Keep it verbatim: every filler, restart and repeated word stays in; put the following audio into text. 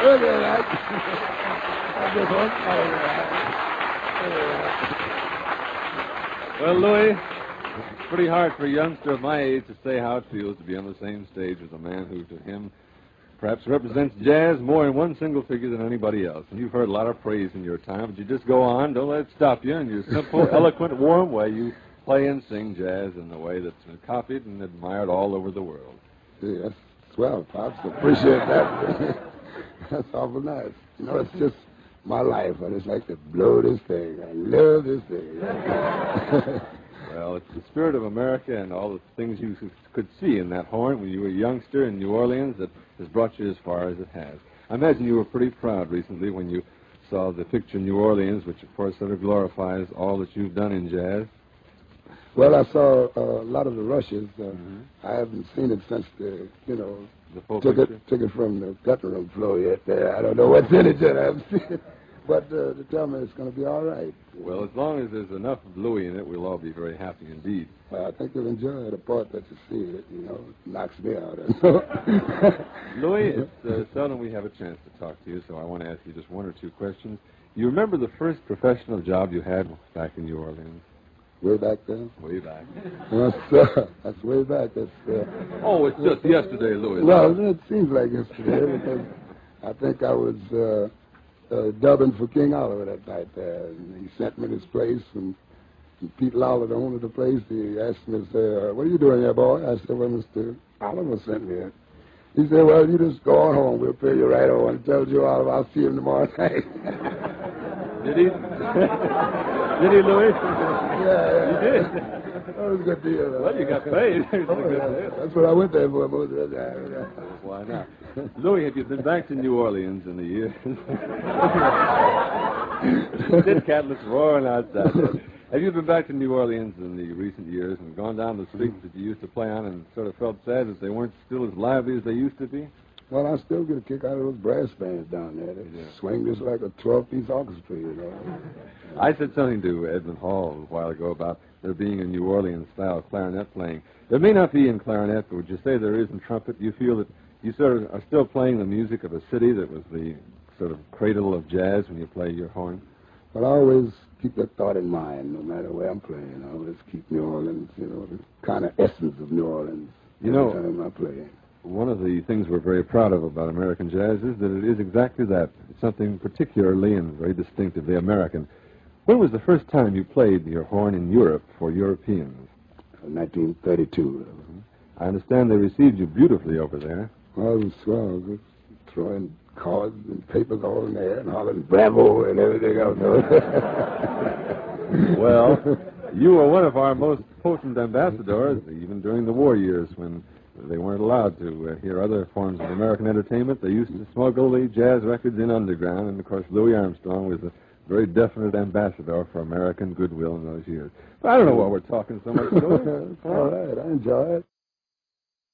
Look at that. I just want to Well, Louis, it's pretty hard for a youngster of my age to say how it feels to be on the same stage with a man who, to him, perhaps represents jazz more in one single figure than anybody else. And you've heard a lot of praise in your time, but you just go on. Don't let it stop you. In your simple, eloquent, warm way, you play and sing jazz in a way that's been copied and admired all over the world. See, that's swell, Pops. Appreciate that. That's awful nice. You know, it's just my life. I just like to blow this thing. I love this thing. Well, it's the spirit of America and all the things you could see in that horn when you were a youngster in New Orleans that has brought you as far as it has. I imagine you were pretty proud recently when you saw the picture New Orleans, which, of course, sort of glorifies all that you've done in jazz. Well, I saw uh, a lot of the rushes. Uh, mm-hmm. I haven't seen it since the, you know, the full took picture? it took it from the cutting room floor yet. There, I don't know what's in it yet. I haven't seen it, but uh, they tell me it's going to be all right. Well, as long as there's enough of Louis in it, we'll all be very happy indeed. Well, I think you'll enjoy the part that you see. It, you know, it knocks me out. Louis, it's uh, seldom we have a chance to talk to you, so I want to ask you just one or two questions. You remember the first professional job you had back in New Orleans? Way back then? Way back. That's, uh, that's way back. That's, uh, oh, it's just yesterday, Louis. Well, it seems like yesterday because I think I was uh, uh, dubbing for King Oliver that night there. And he sent me this place, and, and Pete Lawler, the owner of the place, he asked me, say, uh, what are you doing here, boy? I said, well, Mister Oliver sent me here. He said, well, you just go on home. We'll pay you right on. Tell Joe Oliver I'll see him tomorrow night. Did he? Did he, Louis? Yeah, yeah. You did? That was a good deal. Though. Well, you got paid. It was Oh, a good yeah. deal. That's what I went there for most of the time. Why not? Louis, have you been back to New Orleans in the years? This cat looks roaring outside there. Have you been back to New Orleans in the recent years and gone down the streets that you used to play on and sort of felt sad that they weren't still as lively as they used to be? Well, I still get a kick out of those brass bands down there. They yeah. swing just like a twelve-piece orchestra, you know. I said something to Edmund Hall a while ago about there being a New Orleans-style clarinet playing. There may not be in clarinet, but would you say there is in trumpet? You feel that you sort of are still playing the music of a city that was the sort of cradle of jazz when you play your horn? Well, I always keep that thought in mind, no matter where I'm playing. I always keep New Orleans, you know, the kind of essence of New Orleans you every know, time I play. One of the things we're very proud of about American jazz is that it is exactly that. It's something particularly and very distinctively American. When was the first time you played your horn in Europe for Europeans? nineteen thirty-two. Mm-hmm. I understand they received you beautifully over there. Well, it was swell. Just throwing cards and papers all in the air and hollering bravo and everything else. Well, you were one of our most potent ambassadors, even during the war years when they weren't allowed to uh, hear other forms of American entertainment. They used to smuggle the jazz records in underground, and, of course, Louis Armstrong was a very definite ambassador for American goodwill in those years. But I don't know why we're talking so much, Louis. All right, I enjoy it.